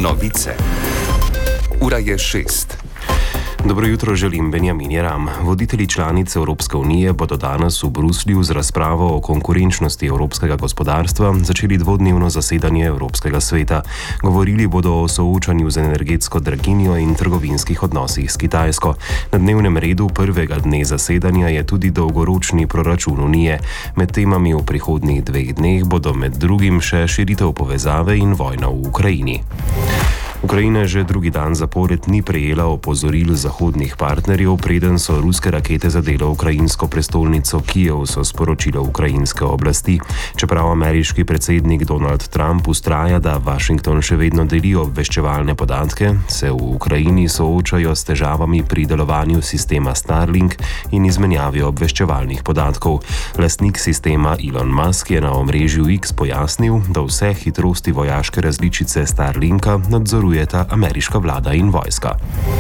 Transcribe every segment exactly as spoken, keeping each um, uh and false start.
Novice. Ura je šest. Dobro jutro želim, Benjamin Jeram. Voditelji članic Evropske unije bodo danes v Bruslju z razpravo o konkurenčnosti evropskega gospodarstva začeli dvodnevno zasedanje Evropskega sveta. Govorili bodo o soočanju z energetsko draginjo in trgovinskih odnosih s Kitajsko. Na dnevnem redu prvega dne zasedanja je tudi dolgoročni proračun unije. Med temami v prihodnjih dveh dneh bodo med drugim še širitev povezave in vojna v Ukrajini. Ukrajina že drugi dan zapored ni prejela opozoril zahodnih partnerjev, preden so ruske rakete zadele ukrajinsko prestolnico Kijev, so sporočile ukrajinske oblasti. Čeprav ameriški predsednik Donald Trump vztraja, da Washington še vedno deli obveščevalne podatke, se v Ukrajini soočajo s težavami pri delovanju sistema Starlink in izmenjavi obveščevalnih podatkov. Lastnik sistema Elon Musk je na omrežju X pojasnil, da vse hitrosti vojaške različice Starlinka nadzoruje ta ameriška vlada in vojska.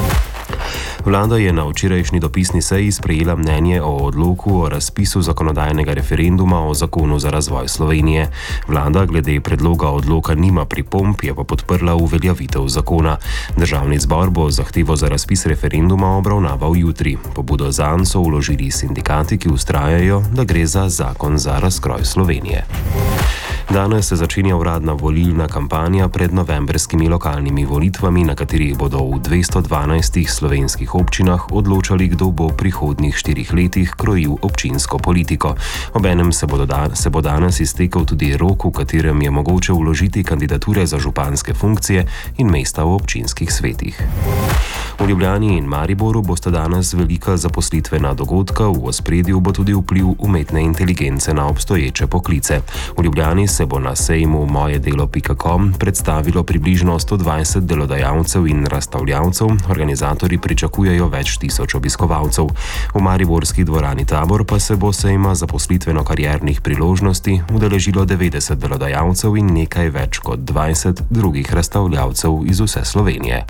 Vlada je na včerajšnji dopisni seji sprejela mnenje o odloku o razpisu zakonodajnega referenduma o zakonu za razvoj Slovenije. Vlada glede predloga odloka nima pripomb, je pa podprla uveljavitev zakona. Državni zbor bo zahtevo za razpis referenduma obravnaval jutri. Pobudo zanj so vložili sindikati, ki vztrajajo, da gre za zakon za razkroj Slovenije. Danes se začenja uradna volilna kampanja pred novembrskimi lokalnimi volitvami, na katerih bodo v dvesto dvanajstih slovenskih občinah odločali, kdo bo v prihodnjih štirih letih krojil občinsko politiko. Obenem se, da, se bo danes iztekel tudi rok, v katerem je mogoče vložiti kandidature za županske funkcije in mesta v občinskih svetih. V Ljubljani in Mariboru bosta danes velika zaposlitvena dogodka, v ospredju bo tudi vpliv umetne inteligence na obstoječe poklice. V Ljubljani se bo na sejmu moje delo pika com predstavilo približno sto dvajset delodajalcev in razstavljavcev, organizatorji pričakujejo več tisoč obiskovalcev. V mariborski dvorani Tabor pa se bo sejma zaposlitveno-kariernih priložnosti udeležilo devetdeset delodajalcev in nekaj več kot dvajset drugih razstavljavcev iz vse Slovenije.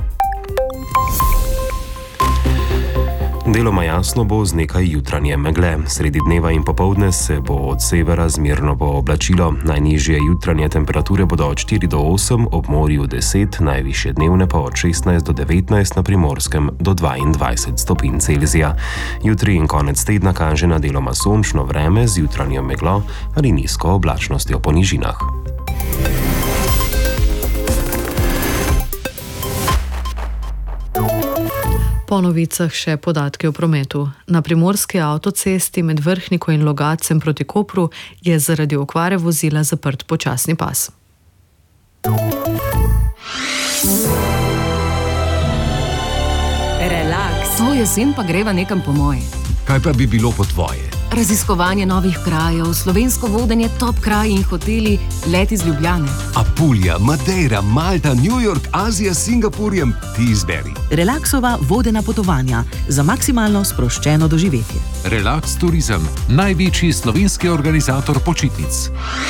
Deloma jasno bo z nekaj jutranje megle. Sredi dneva in popoldne se bo od severa zmerno bo oblačilo. Najnižje jutranje temperature bodo od štiri do osem, ob morju deset, najvišje dnevne pa od šestnajst do devetnajst, na Primorskem do dvaindvajset stopinj Celzija. Jutri in konec tedna kaže na deloma sončno vreme z jutranjo meglo ali nizko oblačnostjo po nižinah. Po novicah še podatke o prometu. Na primorski avtocesti med Vrhniko in Logacem proti Kopru je zaradi okvare vozila zaprt počasni pas. Relaks. To jesen pa greva nekam po moje. Kaj pa bi bilo po tvoje? Raziskovanje novih krajev, slovensko vodenje, top kraji in hoteli, let iz Ljubljane. Apulja, Madeira, Malta, New York, Azija, Singapurjem, ti izberi. Relaksova vodena potovanja za maksimalno sproščeno doživetje. Relaks Turizem, največji slovenski organizator počitnic.